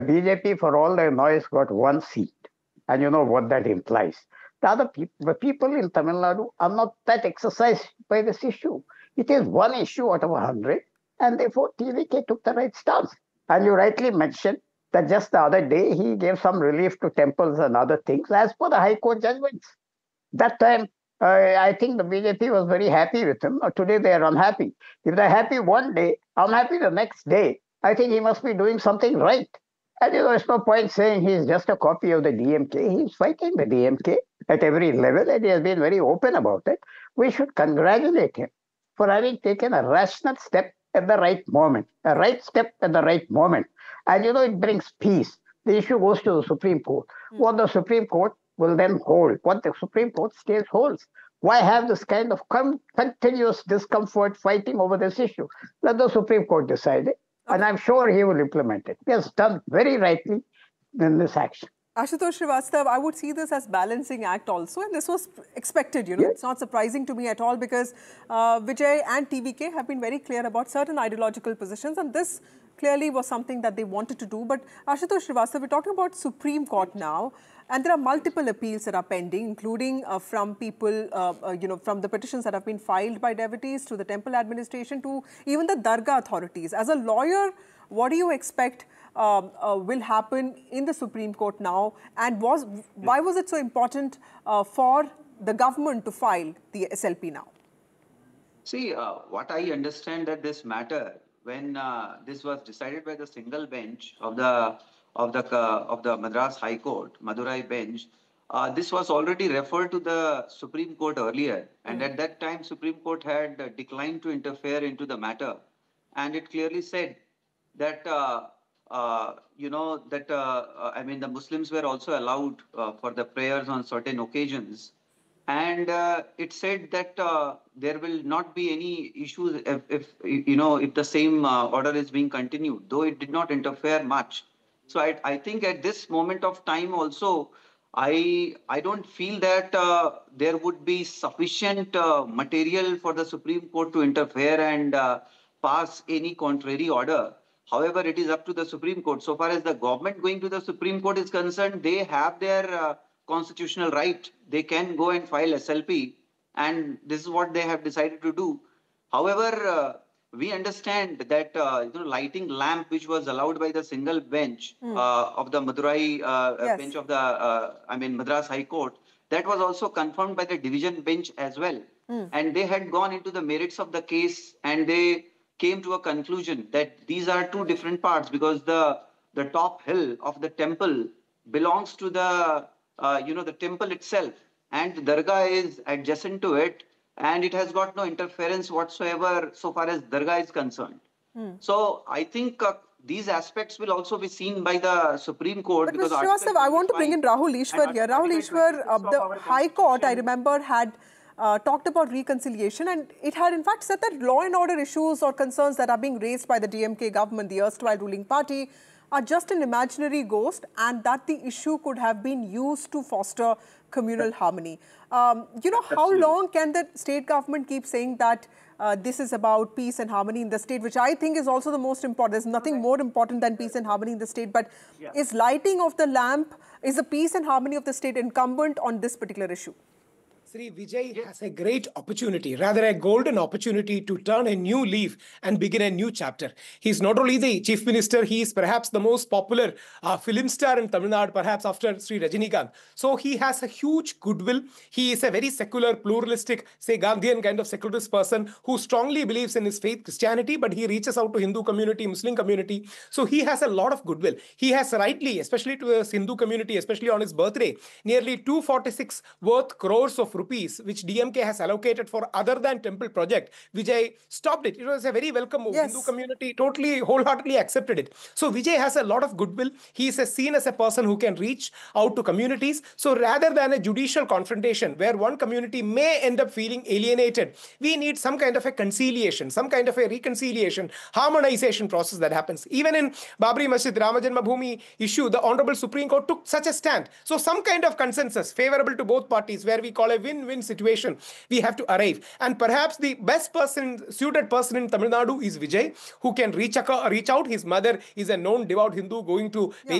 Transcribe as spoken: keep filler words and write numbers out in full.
B J P, for all their noise, got one seat. And you know what that implies. The other people, the people in Tamil Nadu are not that exercised by this issue. It is one issue out of a hundred, and therefore T V K took the right stance. And you rightly mentioned that just the other day he gave some relief to temples and other things as per the High Court judgments. That time, uh, I think the B J P was very happy with him. Uh, Today they are unhappy. If they're happy one day, unhappy the next day, I think he must be doing something right. And you know, there's no point saying he's just a copy of the D M K. He's fighting the D M K at every level, and he has been very open about it. We should congratulate him for having taken a rational step at the right moment, a right step at the right moment. And you know, it brings peace. The issue goes to the Supreme Court. Mm. What the Supreme Court will then hold, what the Supreme Court stays holds. Why have this kind of con- continuous discomfort fighting over this issue? Let the Supreme Court decide it. Okay. And I'm sure he will implement it. He has done very rightly in this action. Ashutosh Srivastava, I would see this as balancing act also, and this was expected, you know. Yes. It's not surprising to me at all because uh, Vijay and T V K have been very clear about certain ideological positions, and this clearly was something that they wanted to do. But Ashutosh Srivastava, we're talking about Supreme Court now, and there are multiple appeals that are pending, including uh, from people, uh, uh, you know, from the petitions that have been filed by devotees to the temple administration to even the Dargah authorities. As a lawyer, what do you expect um, uh, will happen in the Supreme Court now? And was why was it so important uh, for the government to file the S L P now? See, uh, what I understand that this matter, when uh, this was decided by the single bench of the of the uh, of the Madras High Court, Madurai bench, uh, this was already referred to the Supreme Court earlier, and mm. at that time Supreme Court had uh, declined to interfere into the matter, and it clearly said that uh, uh, you know that uh, uh, I mean the Muslims were also allowed uh, for the prayers on certain occasions. And uh, it said that uh, there will not be any issues if, if, you know, if the same uh, order is being continued, though it did not interfere much. So I, I think at this moment of time also, I, I don't feel that uh, there would be sufficient uh, material for the Supreme Court to interfere and uh, pass any contrary order. However, it is up to the Supreme Court. So far as the government going to the Supreme Court is concerned, they have their uh, constitutional right. They can go and file S L P, and this is what they have decided to do. However, uh, we understand that uh, you know, lighting lamp, which was allowed by the single bench mm. uh, of the Madurai uh, yes. bench of the, uh, I mean, Madras High Court, that was also confirmed by the division bench as well. Mm. And they had gone into the merits of the case, and they came to a conclusion that these are two different parts, because the, the top hill of the temple belongs to the Uh, you know, the temple itself, and the Dargah is adjacent to it, and it has got no interference whatsoever so far as Dargah is concerned. Hmm. So I think uh, these aspects will also be seen by the Supreme Court. But Mister Srivastava, I want to bring in Rahul Ishwar here. Rahul Ishwar, uh, the High Court, I remember, had uh, talked about reconciliation, and it had in fact said that law and order issues or concerns that are being raised by the D M K government, the erstwhile ruling party, are just an imaginary ghost, and that the issue could have been used to foster communal harmony. Um, you know, how long can the state government keep saying that uh, this is about peace and harmony in the state, which I think is also the most important. There's nothing more important than peace and harmony in the state, but yeah. is lighting of the lamp, is the peace and harmony of the state incumbent on this particular issue? Sri Vijay has a great opportunity, rather a golden opportunity to turn a new leaf and begin a new chapter. He's not only the Chief Minister, he is perhaps the most popular uh, film star in Tamil Nadu, perhaps after Sri Rajinikanth. So he has a huge goodwill. He is a very secular, pluralistic, say Gandhian kind of secularist person who strongly believes in his faith, Christianity, but he reaches out to Hindu community, Muslim community. So he has a lot of goodwill. He has rightly, especially to the Hindu community, especially on his birthday, nearly two hundred forty-six worth crores of rupees, which D M K has allocated for other than temple project, Vijay stopped it. It was a very welcome move. Yes. Hindu community totally, wholeheartedly accepted it. So Vijay has a lot of goodwill. He is seen as a person who can reach out to communities. So rather than a judicial confrontation where one community may end up feeling alienated, we need some kind of a conciliation, some kind of a reconciliation, harmonization process that happens. Even in Babri Masjid, Rama Janmabhoomi issue, the Honorable Supreme Court took such a stand. So some kind of consensus favorable to both parties, where we call a win win-win situation we have to arrive. And perhaps the best person, suited person in Tamil Nadu is Vijay, who can reach, reach out. His mother is a known devout Hindu going to